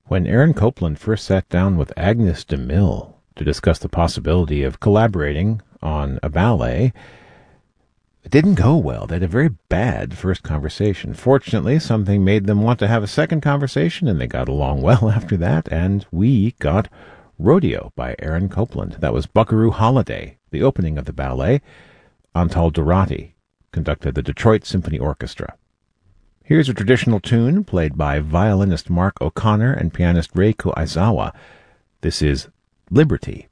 When Aaron Copland first sat down with Agnes de Mille to discuss the possibility of collaborating on a ballet, it didn't go well. They had a very bad first conversation. Fortunately, something made them want to have a second conversation, and they got along well after that, and we got Rodeo by Aaron Copland. That was Buckaroo Holiday, the opening of the ballet. Antal Dorati conducted the Detroit Symphony Orchestra. Here's a traditional tune played by violinist Mark O'Connor and pianist Reiko Aizawa. This is Liberty.